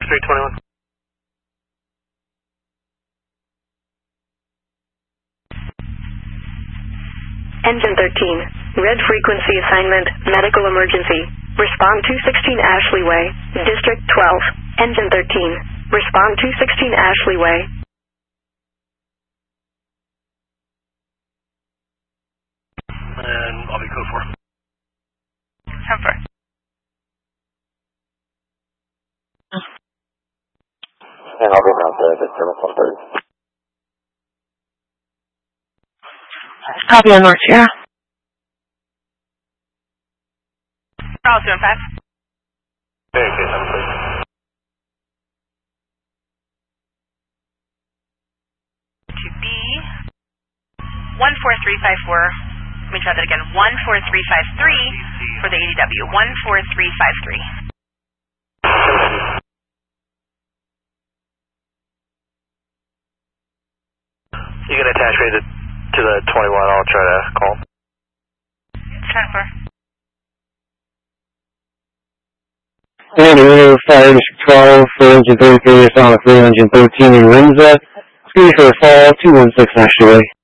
District 21. Engine 13, red frequency assignment, medical emergency. Respond 216 Ashley Way, District 12. Engine 13, respond 216 Ashley Way. And I'll be code 4. 10-4. And I'll be around the disturbance 130. Copy on North Sierra. Charles 215. Okay, case number, please. To be 14354. Let me try that again. 14353 for the ADW. 14353. You can attach me to the 21. I'll try to call. 10-4. And fire District 12 for engine 33, Sonic 3, engine 13 in Windsor. Speed for fall 216 Ashley Way.